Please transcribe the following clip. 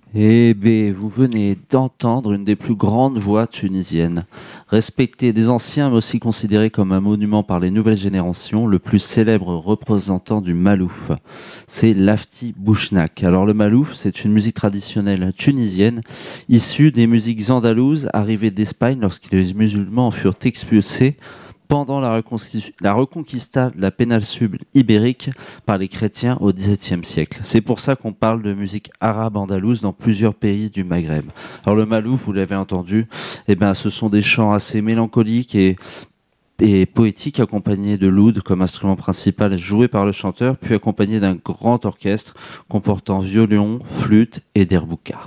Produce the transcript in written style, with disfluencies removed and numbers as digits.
Eh bien, vous venez d'entendre une des plus grandes voix tunisiennes. Respectée des anciens, mais aussi considérée comme un monument par les nouvelles générations, le plus célèbre représentant du malouf, c'est Lafti Bouchnak. Alors le malouf, c'est une musique traditionnelle tunisienne, issue des musiques andalouses arrivées d'Espagne lorsque les musulmans en furent expulsés pendant la reconquista de la péninsule ibérique par les chrétiens au XVIIe siècle. C'est pour ça qu'on parle de musique arabe andalouse dans plusieurs pays du Maghreb. Alors le malouf, vous l'avez entendu, ce sont des chants assez mélancoliques et poétiques accompagnés de l'oud comme instrument principal joué par le chanteur, puis accompagnés d'un grand orchestre comportant violon, flûte et derbouka.